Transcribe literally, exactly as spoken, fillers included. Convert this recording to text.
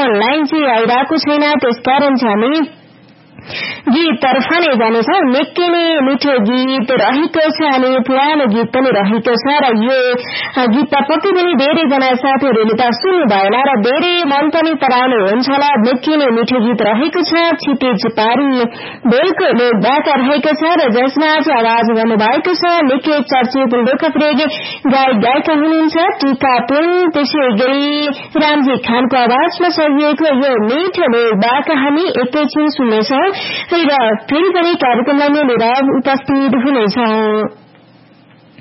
Line चाहिँ आइरहेको छैन, त्यसकारण चाहिँ हामी गीततर्फ नै जानेछौँ। निकै नै मिठो गीत रहेको छ अनि पुरानो गीत पनि रहेको छ र यो गीत त पक्कै पनि धेरैजना साथीहरूले त सुन्नु भएन र धेरै मन पनि पराउनुहुन्छ होला। निकै नै मिठो गीत रहेको छ, क्षितिज पारी बेलको लोकवाका रहेको छ र जसमा चाहिँ आवाज गर्नुभएको छ निकै चर्चित लोकप्रिय गायक गायिका हुनुहुन्छ टीका पुन, त्यसै गरी रामजी खानको आवाजमा सजिएको यो मिठो लोकवाका हामी एकैछिन सुन्नेछौँ र फेरि पनि कार्यक्रममा लिएर उपस्थित हुनेछौँ।